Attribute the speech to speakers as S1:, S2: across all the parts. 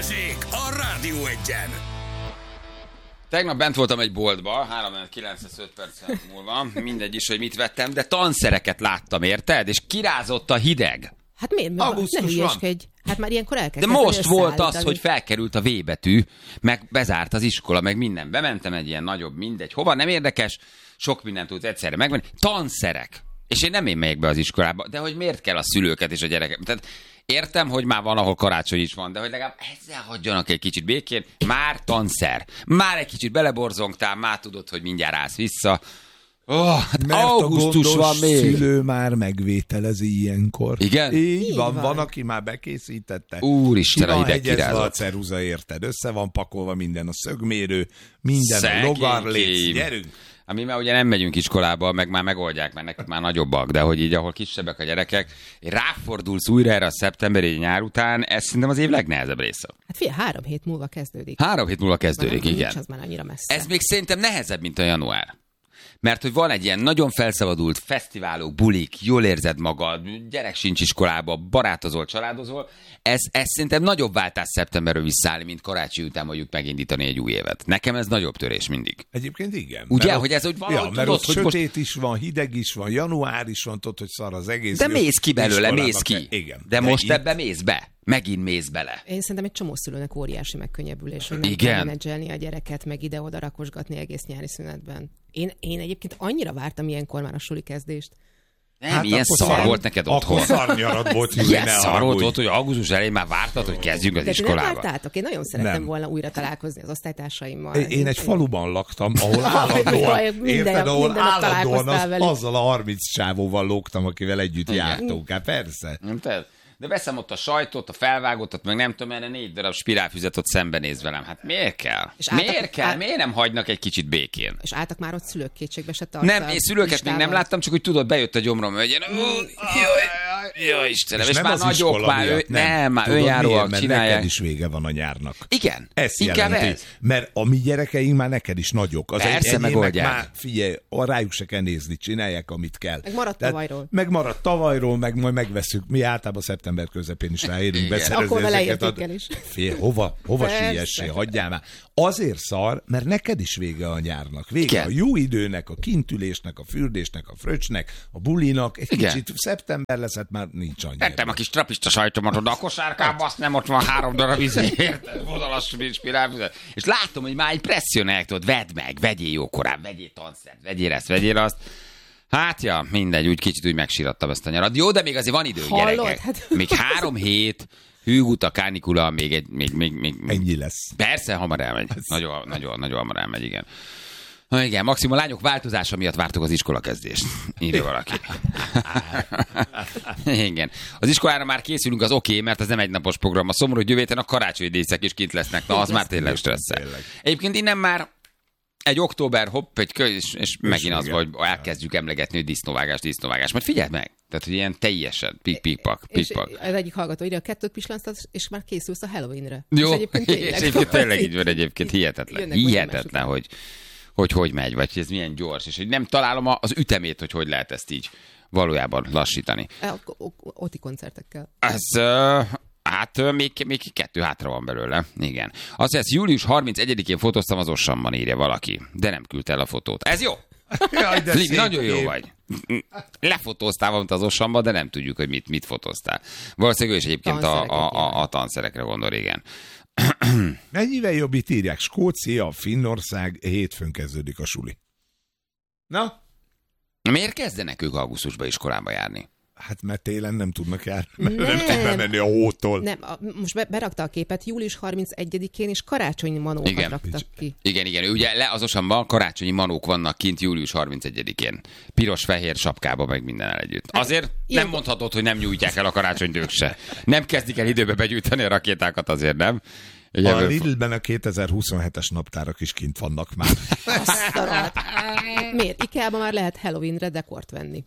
S1: Balázsék a Rádió Egyen.
S2: Tegnap bent voltam egy boltba, 3-9-5 perc múlva, mindegy is, hogy mit vettem, de tanszereket láttam, érted? És kirázott a hideg.
S3: Hát miért? Ne hülyeskedj. Hát már ilyenkor elkezdtem.
S2: De most volt az, hogy felkerült a V betű, meg bezárt az iskola, meg minden. Bementem egy ilyen nagyobb, mindegy. Hova, nem érdekes, sok mindent tudsz egyszerre megvenni. Tanszerek. És én nem megyek be az iskolába, de hogy miért kell a szülőket és a gyereket? Tehát értem, hogy már van, ahol karácsony is van, de hogy legalább ezzel hagyjanak egy kicsit békén. Már tanszer. Már egy kicsit beleborzongtál, már tudod, hogy mindjárt állsz vissza. Hát
S4: mert
S2: augusztus
S4: a
S2: van még.
S4: Szülő már megvételezi ilyenkor.
S2: Igen?
S4: Így van, aki már bekészítette.
S2: Úristen, a hideg
S4: kirázott. A ceruza, érted? Össze van pakolva minden, a szögmérő, minden, a logarléc. Gyerünk!
S2: Ami már ugye nem megyünk iskolába, meg már megoldják, mert nekik már nagyobbak, de hogy így, ahol kisebbek a gyerekek, ráfordulsz újra erre a szeptemberi nyár után, ez szerintem az év legnehezebb része.
S3: Hát figyelj, 3 hét múlva kezdődik.
S2: 3 hét múlva kezdődik, igen.
S3: Az már annyira messze.
S2: Ez még szerintem nehezebb, mint a január. Mert hogy van egy ilyen nagyon felszabadult fesztiválok, bulik, jól érzed magad, gyerek sincs iskolába, barátozol, családozol. Ez szerintem nagyobb váltás szeptemberről visszaállni, mint karácsony után mondjuk megindítani egy új évet. Nekem ez nagyobb törés mindig.
S4: Egyébként igen.
S2: Ugye, hogy ez úgy valahogy
S4: mert
S2: tudod,
S4: ott
S2: hogy
S4: sötét
S2: most...
S4: is van, hideg is van, január is van, tudod, hogy szar az egész.
S2: De mész ki belőle, mész ki.
S4: Igen.
S2: De most ebbe mész be. Megint mész bele.
S3: Én szerintem egy csomó szülőnek óriási megkönnyebbülés, hogy nem kell menedzselni a gyereket, meg ide-oda rakosgatni egész nyári szünetben. Én egyébként annyira vártam ilyenkor már a suli kezdést.
S2: Nem, ilyen szar volt neked otthon.
S4: Akkor szarnyarad volt.
S2: Ilyen szar volt, hogy augusztus elején már vártad, hogy kezdjünk az iskolába.
S3: De nem vártátok? Én nagyon szerettem volna újra találkozni az osztálytársaimmal.
S4: Én egy faluban laktam, ahol állandóan azzal a 30 csávóval lógtam, akivel együtt jártunk. Hát persze.
S2: De veszem ott a sajtot, a felvágottat, meg nem tudom, erre 4 darab spirálfüzet ott szembenéz velem. Hát miért kell? Miért nem hagynak egy kicsit békén?
S3: És álltak már ott szülők kétségbe se tartva?
S2: Nem, én szülőket még nem láttam, csak úgy tudod, bejött a gyomrom, hogy jó Istenem, és már nagyok, már önjáróak csinálják.
S4: Neked is vége van a nyárnak.
S2: Igen,
S4: ezt jelenti. Mert a mi gyerekeink már neked is nagyok. Az
S2: persze, megoldják.
S4: Már figyelj, rájuk se kell nézni, csinálják, amit kell.
S3: Megmaradt
S4: tavalyról, meg majd megveszünk. Mi általában szeptember közepén is ráérünk beszerezni ezeket. Hova siessé, hagyjál már. Azért szar, mert neked is vége a nyárnak. Vége a jó időnek, a kintülésnek, a fürdésnek, a fröccsnek, a bulinak. Egy kicsit szeptember lesz, hát már nincs annyira.
S2: Tettem a kis trapista sajtomat oda a kosárkába, azt nem ott van 3 darab vonalas spirálfüzet. És látom, hogy már egy presszionálják, tudod, vedd meg, vegyél jókorán, vegyél tanszert, vegyél ezt, vegyél azt. Hát ja, mindegy, úgy kicsit úgy megsírattam ezt a nyarat. Jó, de még azért van idő, gyerekek. Hát... Még 3 hét, hűgút, kánikula, még.
S4: Ennyi lesz.
S2: Persze, hamar elmegy. Nagyon hamar elmegy, igen. Igen, maximum a lányok változása miatt vártuk az iskolakezdést. Írja valaki. Igen. Az iskolára már készülünk, az oké, mert az nem egy napos program. A szomorú, hogy jövő héten a karácsonyi díszek is kint lesznek. Na, az már tényleg stresszel. Egyébként innen már egy október, hopp, és megint az, hogy elkezdjük emlegetni, hogy disznóvágás. Majd figyeld meg! Tehát, hogy ilyen teljesen pik-pak.
S3: Az egyik hallgató írja, a 2 pislánztat, és már készülsz a Halloweenre.
S2: Jó, és egyébként tényleg így van egyébként. Hihetetlen, hogy megy, vagy ez milyen gyors, és hogy nem találom az ütemét, hogy lehet ezt így valójában lassítani.
S3: Oti koncertekkel.
S2: Hát még 2 hátra van belőle. Igen. Azt mondja, július 31-én fotóztam az Ossamban, írja valaki. De nem küldte el a fotót. Ez jó!
S4: Jaj,
S2: nagyon jó vagy. Lefotóztál valamit az Ossamban, de nem tudjuk, hogy mit fotóztál. Valószínűleg ő is egyébként a tanszerekre gondol, igen.
S4: Mennyivel jobb itt írják? Skócia, Finnország, hétfőn kezdődik a suli. Na?
S2: Miért kezdenek ők augusztusban iskolába járni?
S4: Hát mert télen nem tudnak járni, mert nem tud bemenni a hótól.
S3: Nem, most berakta a képet, július 31-én és karácsonyi manókat raktak ki.
S2: Igen, ő ugye le az Osamban karácsonyi manók vannak kint július 31-én. Piros-fehér sapkába meg mindennel együtt. Azért nem mondhatod, hogy nem nyújtják el a karácsonyt ők se. Nem kezdik el időbe begyűjteni a rakétákat, azért nem.
S4: A Lidlben a 2027-es naptárak is kint vannak már.
S3: Miért? IKEA-ban már lehet Halloweenre dekort venni.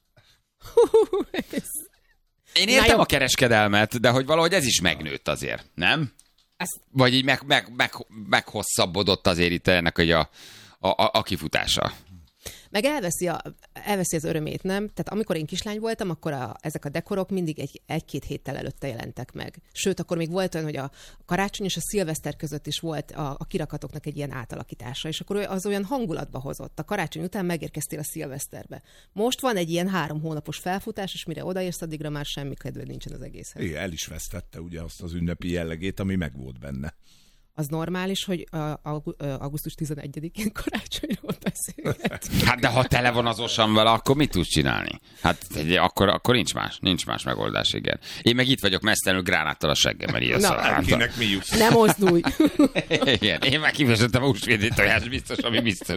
S2: Én értem a kereskedelmet, de hogy valahogy ez is megnőtt azért, nem? Vagy így meghosszabbodott azért itt ennek a kifutása.
S3: Meg elveszi az örömét, nem? Tehát amikor én kislány voltam, akkor ezek a dekorok mindig egy-két héttel előtte jelentek meg. Sőt, akkor még volt olyan, hogy a karácsony és a szilveszter között is volt a kirakatoknak egy ilyen átalakítása, és akkor az olyan hangulatba hozott. A karácsony után megérkeztél a szilveszterbe. Most van egy ilyen 3 hónapos felfutás, és mire odaérsz, addigra már semmi kedved nincsen az egészhez.
S4: Igen, el is vesztette ugye azt az ünnepi jellegét, ami meg volt benne.
S3: Az normális, hogy augusztus 11-én karácsonyról beszélgetünk.
S2: Hát de ha tele van az osam vele, akkor mit tudsz csinálni? Hát akkor nincs más megoldás, igen. Én meg itt vagyok mesztelenül gránáttal a seggemmel.
S4: Kinek mi jut?
S3: Nem mozdulj!
S2: Igen, én már kifejezettem a húsvéti tojás, biztos, ami biztos.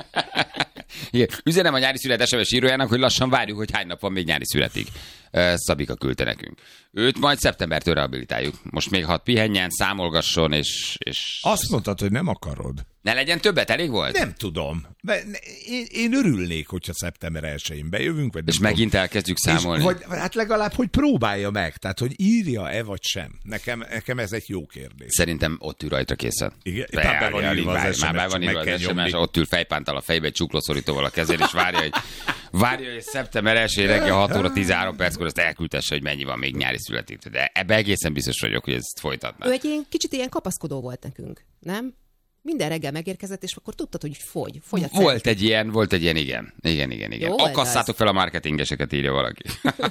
S2: Igen. Üzenem a nyári szület SMS írójának, hogy lassan várjuk, hogy hány nap van még nyári születig. Szabika küldte nekünk. Őt majd szeptembertől rehabilitáljuk. Most még hadd pihenjen, számolgasson, és...
S4: Azt mondtad, hogy nem akarod.
S2: Ne legyen többet, elég volt?
S4: Nem tudom. Én örülnék, hogyha szeptember 1-én bejövünk. Vagy
S2: és megint elkezdjük számolni.
S4: Hát legalább, hogy próbálja meg. Tehát, hogy írja-e, vagy sem. Nekem ez egy jó kérdés.
S2: Szerintem ott ül rajta készen.
S4: Igen, már van írva az
S2: SMS, ott ül fejpántal a fejbe, egy csuklószorítóval a kezén, és várja, hogy szeptember 1-én reggel 6 óra 13 perckor azt elküldtesse, hogy mennyi van még nyári születik. De ebbe egészen biztos vagyok, hogy ezt folytatná.
S3: Ő egy kicsit ilyen kapaszkodó volt nekünk, nem? Minden reggel megérkezett, és akkor tudtad, hogy fogy a cél.
S2: Volt egy ilyen, igen.
S3: Jó,
S2: akasszátok fel a marketingeseket, írja valaki.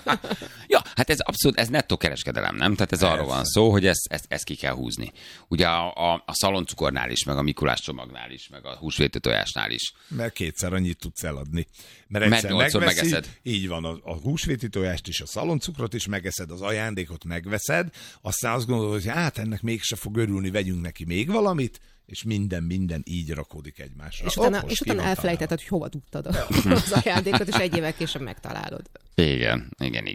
S2: Ja, hát ez abszolút, ez nettó kereskedelem, nem? Tehát ez arról van szó, hogy ezt ki kell húzni. Ugye a szaloncukornál is, meg a Mikulás csomagnál is, meg a húsvéti tojásnál is.
S4: Mert 2-szer annyit tudsz eladni. Mert egyszer megeszed. Így van, a húsvéti tojást is, a szaloncukrot is megeszed, az ajándékot megveszed, aztán azt gondolod, hogy hát ennek mégse fog örülni, vegyünk neki még valamit, és minden így rakódik egymásra.
S3: És utána elfelejtetted, hogy hova tudtad az ajándékot, és egy évvel később megtalálod.
S2: Igen.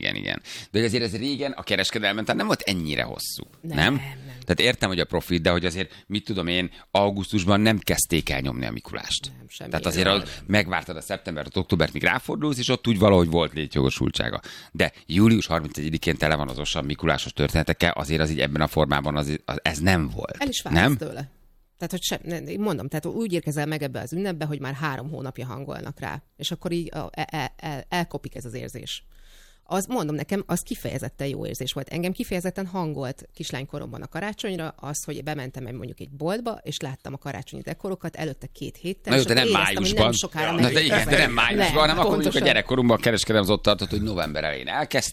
S2: De azért ez régen a kereskedelmen tehát nem volt ennyire hosszú. Nem? Tehát értem, hogy a profit, de hogy azért, mit tudom én, augusztusban nem kezdték el nyomni a Mikulást.
S3: Nem,
S2: tehát azért megvártad a szeptembert, októbert, míg ráfordulsz, és ott úgy valahogy volt létjogosultsága. De július 31-én tele van az osan Mikulásos történetekkel, azért az így ebben a formában ez nem volt.
S3: El is vársz tőle. Tehát, hogy mondom, tehát úgy érkezel meg ebbe az ünnepbe, hogy már 3 hónapja hangolnak rá, és akkor így elkopik ez az érzés. Az, mondom nekem, az kifejezetten jó érzés volt. Engem kifejezetten hangolt kislánykoromban a karácsonyra az, hogy bementem mondjuk egy boltba, és láttam a karácsonyi dekorokat előtte 2 héttel.
S2: Na, de nem májusban.
S3: Nem sokára
S2: de nem májusban, hanem akkor mondjuk a gyerekkorunkban a kereskedelem az ott tartott, hogy november elején elkezdték,